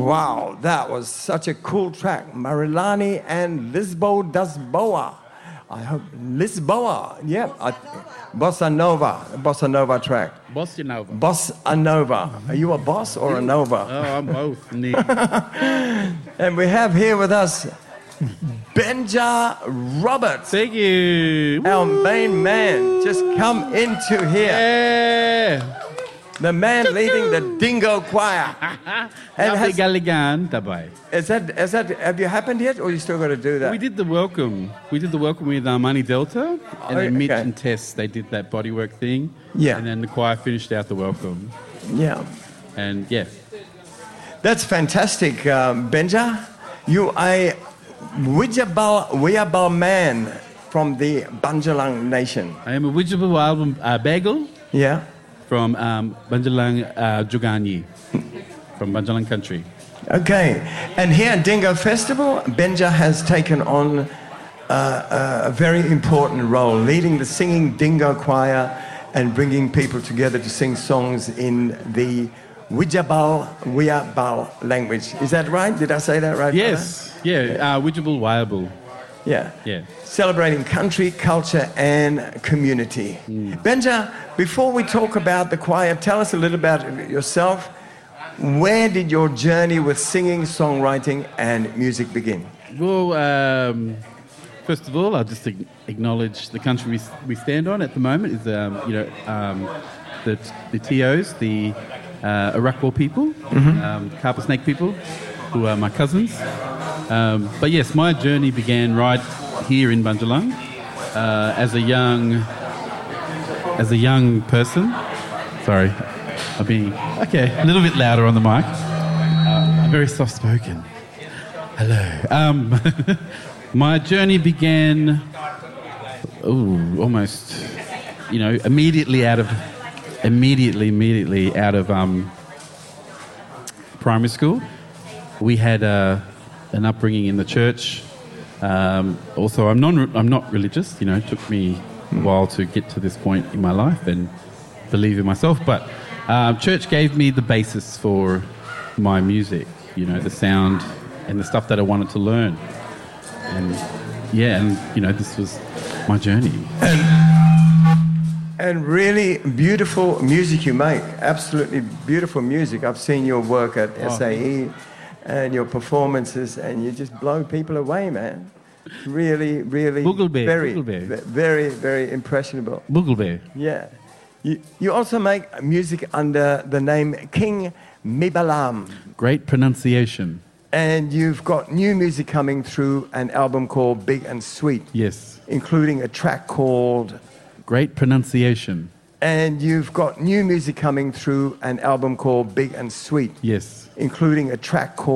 Wow, that was such a cool track. Marilani and Lisboa das Boa. I hope Lisboa. Yeah, Bossa Nova track. Bossa Nova. Bossa Nova. Are you a boss or a nova? Oh, I'm both. And we have here with us Benja Roberts. Thank you. Our main man. Just come into here. Yeah. The man leading the Dingo Choir. And Galigan tabay. Is that, have you happened yet, or you still got to do that? We did the welcome. We did the welcome with Armani Delta, and then Mitch okay. and Tess, they did that bodywork thing. Yeah. And then the choir finished out the welcome. Yeah. And yeah. That's fantastic, Benja. You are Wijabal man from the Banjalang Nation. I am a Wijabal album bagel. Yeah. From Banjalang Juganyi, from Banjalang country. Okay. And here at Dingo Festival, Benja has taken on a very important role, leading the singing Dingo Choir and bringing people together to sing songs in the Wijabal language. Is that right? Did I say that right? Yes. Brother? Yeah. Wijabal Wayabal. Yeah. Yeah. Celebrating country, culture, and community. Benja, before we talk about the choir, tell us a little about yourself. Where did your journey with singing, songwriting, and music begin? Well, first of all, I'll just acknowledge the country we stand on at the moment is, the TOs, the Arakwal people, Carpet Snake people, who are my cousins. But yes, my journey began right here in Banjalang as a young person. Sorry, I'm being a little bit louder on the mic. I'm very soft-spoken. Hello. My journey began almost, immediately out of primary school. We had an upbringing in the church. Also, I'm not religious. It took me a while to get to this point in my life and believe in myself. But church gave me the basis for my music. The sound and the stuff that I wanted to learn. And this was my journey. And really beautiful music you make. Absolutely beautiful music. I've seen your work at SAE. And your performances, and you just blow people away, man. Really, really, very, very impressionable. Boogle Bear. Yeah. You also make music under the name King Mibalam. Great pronunciation. And you've got new music coming through, an album called Big and Sweet. Yes. Including a track called... Great pronunciation. And you've got new music coming through, an album called Big and Sweet. Yes. Including a track called...